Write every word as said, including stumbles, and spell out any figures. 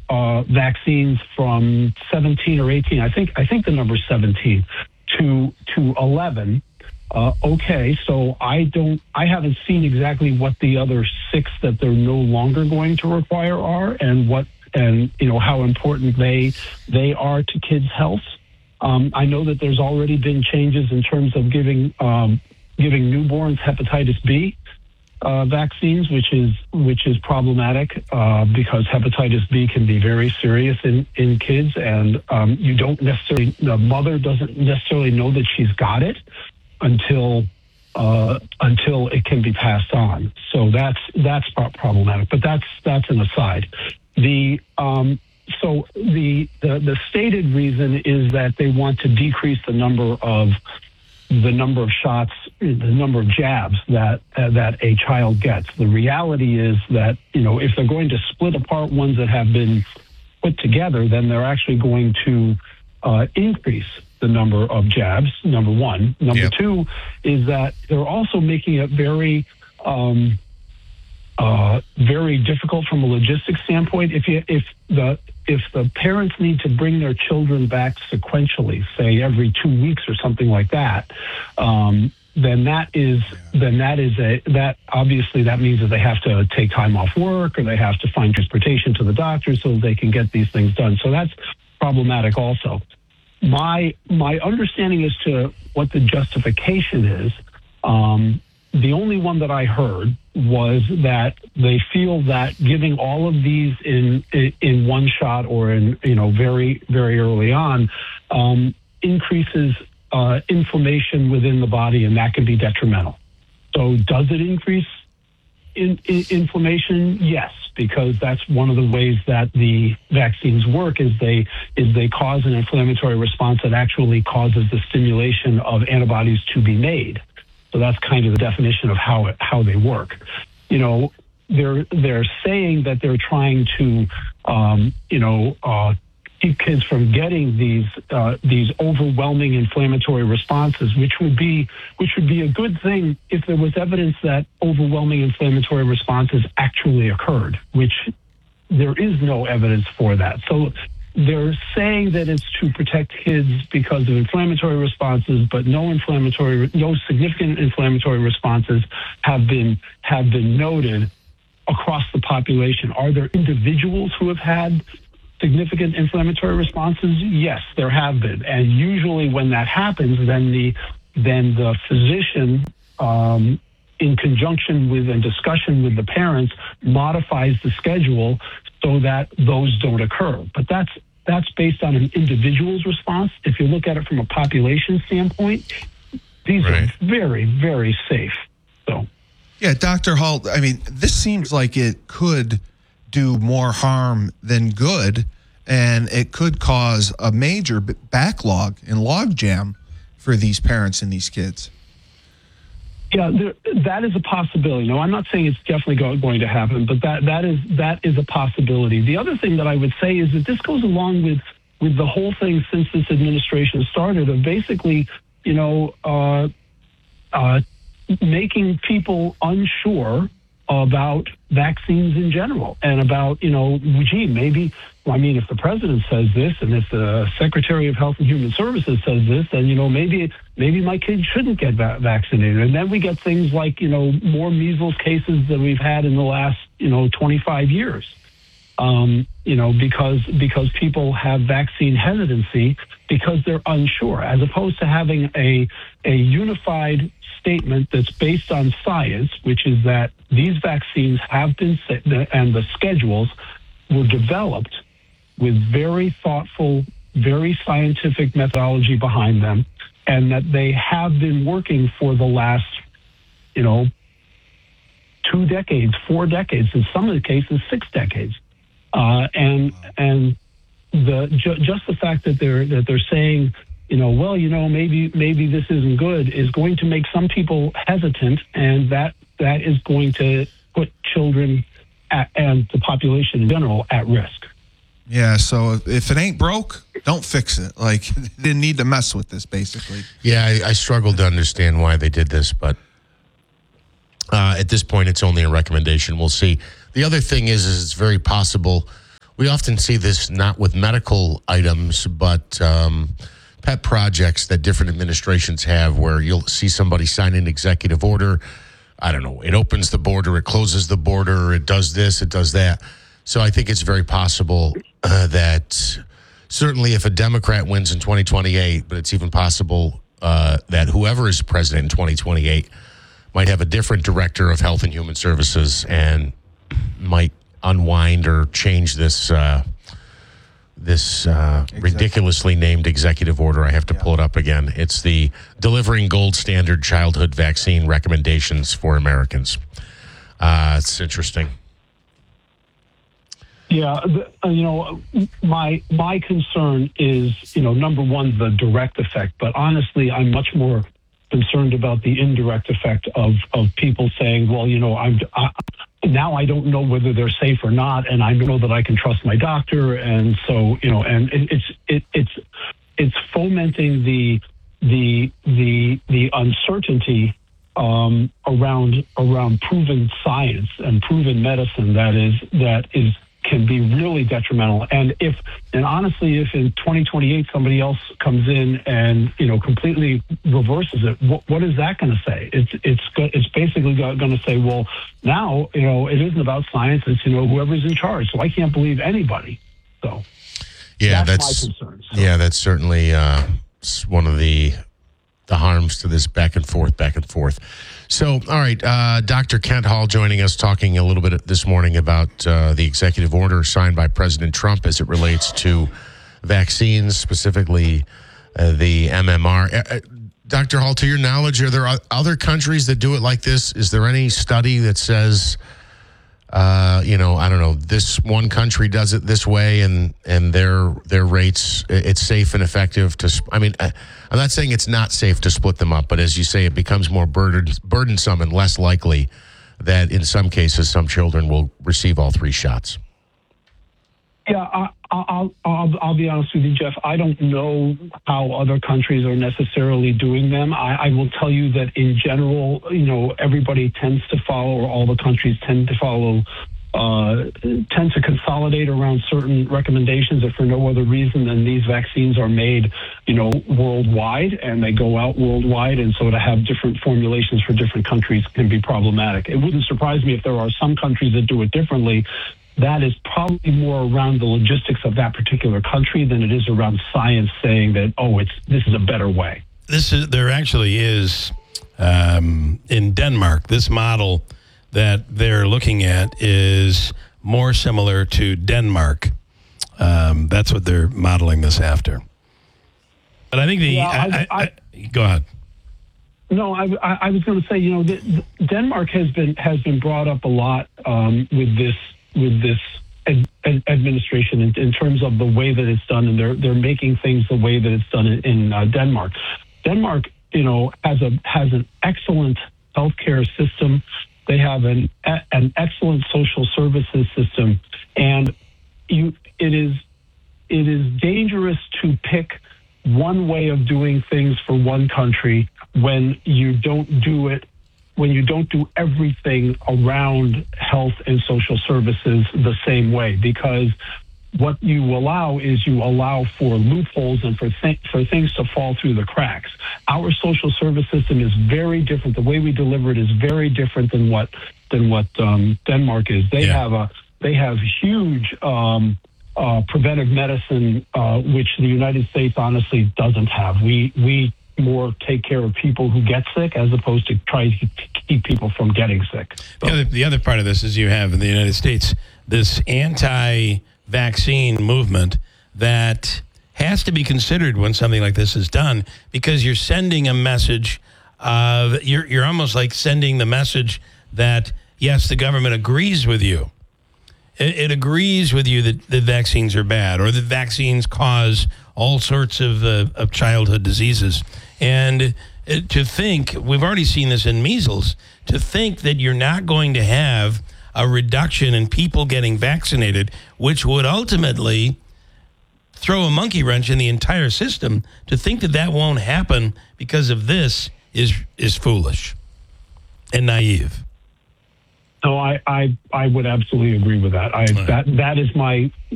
uh, vaccines from seventeen or eighteen. I think I think the number is seventeen to to eleven. Uh, okay, so I don't. I haven't seen exactly what the other six that they're no longer going to require are, and what and you know how important they they are to kids' health. Um, I know that there's already been changes in terms of giving um, giving newborns hepatitis B uh, vaccines, which is which is problematic uh, because hepatitis B can be very serious in, in kids, and um, you don't necessarily the mother doesn't necessarily know that she's got it until uh, until it can be passed on. So that's that's problematic. But that's that's an aside. The um, so the, the the stated reason is that they want to decrease the number of the number of shots, the number of jabs that uh, that a child gets. The reality is that you know if they're going to split apart ones that have been put together, then they're actually going to uh, increase the number of jabs, number one. Number yep. two is that they're also making it very, um, uh, very difficult from a logistics standpoint. If you, if the if the parents need to bring their children back sequentially, say every two weeks or something like that, um, then that is then that is a that obviously that means that they have to take time off work or they have to find transportation to the doctor so they can get these things done. So that's problematic also. My my understanding as to what the justification is, um, the only one that I heard was that they feel that giving all of these in in, in one shot or in you know very very early on um, increases uh, inflammation within the body, and that can be detrimental. So, does it increase in, in inflammation? Yes, because that's one of the ways that the vaccines work is they is they cause an inflammatory response that actually causes the stimulation of antibodies to be made. So that's kind of the definition of how it, how they work. You know, they're they're saying that they're trying to um, you know uh, keep kids from getting these uh, these overwhelming inflammatory responses, which would be which would be a good thing if there was evidence that overwhelming inflammatory responses actually occurred, which there is no evidence for that. So they're saying that it's to protect kids because of inflammatory responses, but no inflammatory, no significant inflammatory responses have been have been noted across the population. Are there individuals who have had significant inflammatory responses? Yes, there have been, and usually when that happens, then the then the physician, um, in conjunction with and discussion with the parents, modifies the schedule so that those don't occur. But that's that's based on an individual's response. If you look at it from a population standpoint, these right. are very, very safe. So, yeah, Doctor Halt, I mean, this seems like it could do more harm than good, and it could cause a major backlog and logjam for these parents and these kids. Yeah, there, that is a possibility. No, I'm not saying it's definitely go, going to happen, but that that is that is a possibility. The other thing that I would say is that this goes along with with the whole thing since this administration started of basically, you know, uh, uh, making people unsure about vaccines in general and about, you know, gee, maybe, well, I mean, if the president says this and if the Secretary of Health and Human Services says this, then, you know, maybe maybe my kid shouldn't get va- vaccinated. And then we get things like, you know, more measles cases than we've had in the last, you know, twenty-five years, um, you know, because because people have vaccine hesitancy because they're unsure, as opposed to having a a unified statement that's based on science, which is that these vaccines have been set and the schedules were developed with very thoughtful, very scientific methodology behind them, and that they have been working for the last, you know, two decades, four decades, in some of the cases, six decades. Uh, and and the ju- just the fact that they're that they're saying, you know, well, you know, maybe maybe this isn't good is going to make some people hesitant, and that that is going to put children at, and the population in general at risk. Yeah, so if it ain't broke, don't fix it. Like, they didn't need to mess with this, basically. Yeah, I, I struggled to understand why they did this, but uh, at this point, it's only a recommendation. We'll see. The other thing is, is it's very possible we often see this not with medical items, but um, pet projects that different administrations have, where you'll see somebody sign an executive order. I don't know, it opens the border, it closes the border, it does this, it does that. So I think it's very possible uh, that certainly if a Democrat wins in twenty twenty-eight, but it's even possible uh, that whoever is president in twenty twenty-eight might have a different director of Health and Human Services and might unwind or change this uh, this uh, ridiculously named executive order. I have to yeah. pull it up again. It's the Delivering Gold Standard Childhood Vaccine Recommendations for Americans. Uh, it's interesting. Yeah, the, uh, you know, my my concern is, you know, number one, the direct effect. But honestly, I'm much more concerned about the indirect effect of, of people saying, well, you know, I'm I, now I don't know whether they're safe or not, and I know that I can trust my doctor, and so, you know, and it, it's it, it's it's fomenting the the the the uncertainty um, around around proven science and proven medicine that is that is. can be really detrimental. And if, and honestly, if in twenty twenty-eight somebody else comes in and, you know, completely reverses it, what, what is that going to say? It's it's it's basically going to say, well, now, you know, it isn't about science. It's, you know, whoever's in charge. So I can't believe anybody. So yeah, that's, that's my concern. So. Yeah, that's certainly uh, one of the the harms to this back and forth, back and forth. So, all right, uh, Doctor Kent Hall joining us, talking a little bit this morning about uh, the executive order signed by President Trump as it relates to vaccines, specifically uh, the M M R. Uh, Doctor Hall, to your knowledge, are there other countries that do it like this? Is there any study that says, uh, you know, I don't know, this one country does it this way, and and their their rates, it's safe and effective to? Sp- I mean, I, I'm not saying it's not safe to split them up, but as you say, it becomes more burden, burdensome and less likely that in some cases some children will receive all three shots. Yeah, I, I'll, I'll, I'll be honest with you, Jeff. I don't know how other countries are necessarily doing them. I, I will tell you that in general, you know, everybody tends to follow, or all the countries tend to follow, uh, tend to consolidate around certain recommendations, if for no other reason than these vaccines are made, you know, worldwide, and they go out worldwide. And so to have different formulations for different countries can be problematic. It wouldn't surprise me if there are some countries that do it differently. That is probably more around the logistics of that particular country than it is around science saying that, oh, it's this is a better way. This is there actually is um, in Denmark. This model that they're looking at is more similar to Denmark. Um, that's what they're modeling this after. But I think the yeah, I, I, I, I, go ahead. No, I, I was going to say, you know, the, the Denmark has been has been brought up a lot um, with this. with this ad, ad, administration in, in terms of the way that it's done, and they're they're making things the way that it's done in, in uh, Denmark. Denmark, you know, has a has an excellent healthcare system. They have an a, an excellent social services system, and you it is it is dangerous to pick one way of doing things for one country when you don't do it. when you don't do everything around health and social services the same way, because what you allow is you allow for loopholes and for th- for things to fall through the cracks. Our social service system is very different. The way we deliver it is very different than what than what um, Denmark is. They yeah. have a they have huge um, uh, preventive medicine, uh, which the United States honestly doesn't have. We we. more take care of people who get sick as opposed to try to keep people from getting sick. So. The other, the other part of this is you have in the United States this anti-vaccine movement that has to be considered when something like this is done, because you're sending a message of, you're, you're almost like sending the message that, yes, the government agrees with you. It, it agrees with you that the vaccines are bad, or that vaccines cause all sorts of, uh, of childhood diseases. And to think, we've already seen this in measles, to think that you're not going to have a reduction in people getting vaccinated, which would ultimately throw a monkey wrench in the entire system, to think that that won't happen because of this is is foolish and naive. No, I, I, I would absolutely agree with that. I, right. that that is my